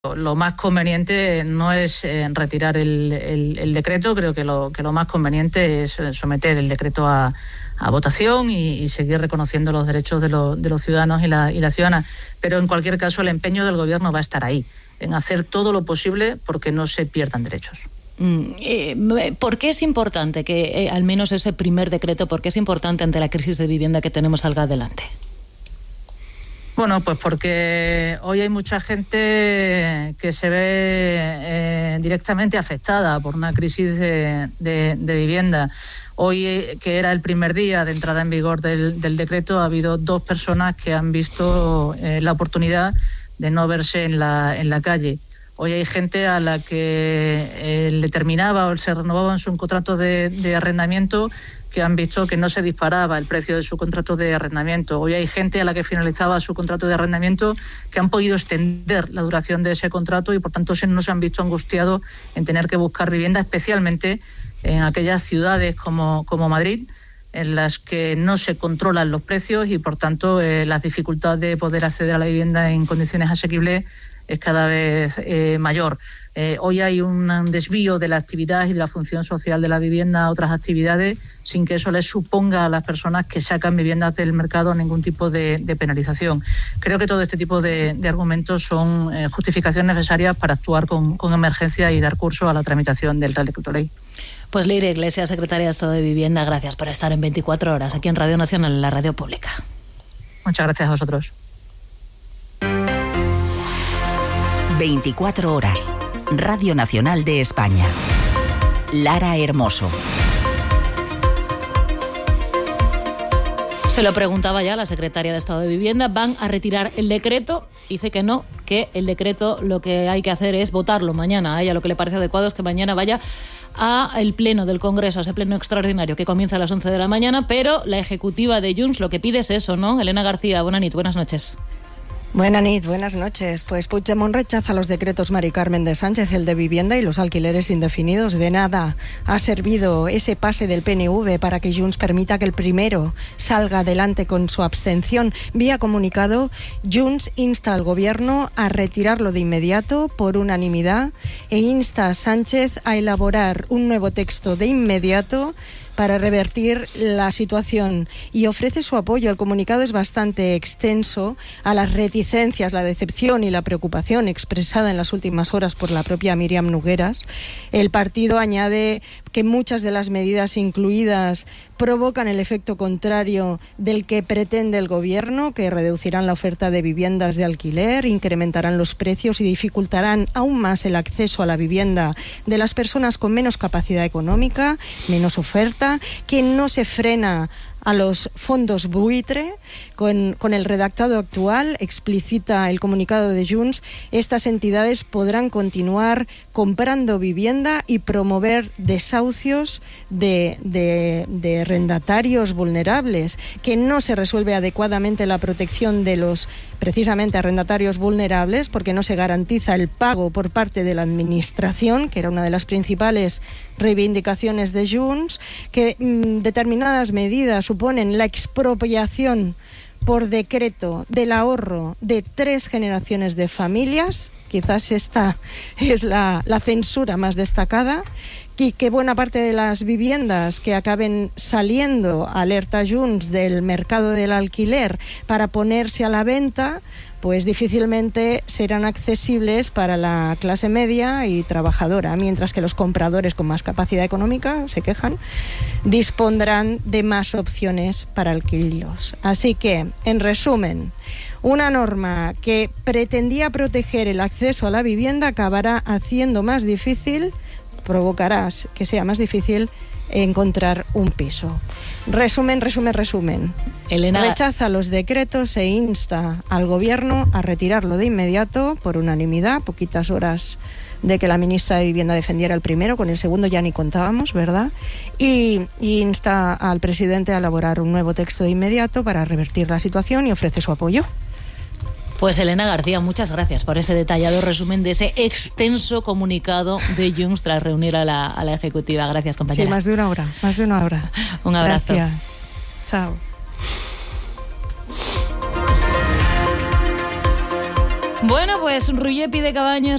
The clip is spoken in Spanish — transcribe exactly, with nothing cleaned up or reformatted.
Lo más conveniente no es eh, retirar el, el, el decreto. Creo que lo, que lo más conveniente es someter el decreto a, a votación y, y seguir reconociendo los derechos de, lo, de los ciudadanos y, la, y las ciudadanas. Pero en cualquier caso el empeño del Gobierno va a estar ahí, en hacer todo lo posible porque no se pierdan derechos. Mm, eh, ¿Por qué es importante que eh, al menos ese primer decreto, por qué es importante ante la crisis de vivienda que tenemos, salga adelante? Bueno, pues porque hoy hay mucha gente que se ve eh, directamente afectada por una crisis de, de, de vivienda. Hoy, que era el primer día de entrada en vigor del, del decreto, ha habido dos personas que han visto eh, la oportunidad de no verse en la, en la calle. Hoy hay gente a la que eh, le terminaba o se renovaba su contrato de, de arrendamiento, que han visto que no se disparaba el precio de su contrato de arrendamiento. Hoy hay gente a la que finalizaba su contrato de arrendamiento que han podido extender la duración de ese contrato y por tanto no se han visto angustiados en tener que buscar vivienda, especialmente en aquellas ciudades como, como Madrid, en las que no se controlan los precios y por tanto eh, las dificultades de poder acceder a la vivienda en condiciones asequibles es cada vez eh, mayor. Eh, hoy hay un desvío de la actividad y de la función social de la vivienda a otras actividades sin que eso les suponga a las personas que sacan viviendas del mercado ningún tipo de, de penalización. Creo que todo este tipo de, de argumentos son eh, justificaciones necesarias para actuar con, con emergencia y dar curso a la tramitación del Real Decreto Ley. Pues Leire Iglesias, secretaria de Estado de Vivienda, gracias por estar en veinticuatro horas aquí en Radio Nacional, en la radio pública. Muchas gracias a vosotros. veinticuatro horas. Radio Nacional de España. Lara Hermoso. Se lo preguntaba ya la secretaria de Estado de Vivienda. ¿Van a retirar el decreto? Dice que no, que el decreto lo que hay que hacer es votarlo mañana. A ella lo que le parece adecuado es que mañana vaya al pleno del Congreso, a ese pleno extraordinario que comienza a las once de la mañana, pero la ejecutiva de Junts lo que pide es eso, ¿no? Elena García, buenas noches, buenas noches. Buenas noches, buenas noches. Pues Puigdemont rechaza los decretos Mari Carmen de Sánchez, el de vivienda y los alquileres indefinidos. De nada ha servido ese pase del P N V para que Junts permita que el primero salga adelante con su abstención. Vía comunicado, Junts insta al Gobierno a retirarlo de inmediato por unanimidad e insta a Sánchez a elaborar un nuevo texto de inmediato para revertir la situación y ofrece su apoyo. El comunicado es bastante extenso a las reticencias, la decepción y la preocupación expresada en las últimas horas por la propia Míriam Nogueras. El partido añade que muchas de las medidas incluidas provocan el efecto contrario del que pretende el Gobierno, que reducirán la oferta de viviendas de alquiler, incrementarán los precios y dificultarán aún más el acceso a la vivienda de las personas con menos capacidad económica, menos oferta, que no se frena a los fondos buitre. Con, con el redactado actual, explicita el comunicado de Junts, estas entidades podrán continuar comprando vivienda y promover desahucios de, de, de arrendatarios vulnerables, que no se resuelve adecuadamente la protección de los precisamente arrendatarios vulnerables porque no se garantiza el pago por parte de la Administración, que era una de las principales reivindicaciones de Junts, que mmm, determinadas medidas suponen la expropiación por decreto del ahorro de tres generaciones de familias. Quizás esta es la, la censura más destacada, y que buena parte de las viviendas que acaben saliendo, alerta Junts, del mercado del alquiler para ponerse a la venta, pues difícilmente serán accesibles para la clase media y trabajadora, mientras que los compradores con más capacidad económica, se quejan, dispondrán de más opciones para alquilarlos. Así que, en resumen, una norma que pretendía proteger el acceso a la vivienda acabará haciendo más difícil, provocará que sea más difícil encontrar un piso. Resumen, resumen, resumen. Elena... Rechaza los decretos e insta al Gobierno a retirarlo de inmediato por unanimidad, poquitas horas de que la ministra de Vivienda defendiera el primero, con el segundo ya ni contábamos, ¿verdad? Y, y insta al presidente a elaborar un nuevo texto de inmediato para revertir la situación y ofrece su apoyo. Pues Elena García, muchas gracias por ese detallado resumen de ese extenso comunicado de Junts tras reunir a la, a la ejecutiva. Gracias, compañera. Sí, más de una hora, más de una hora. Un abrazo. Gracias. Chao. Bueno, pues Roger pide Cabañas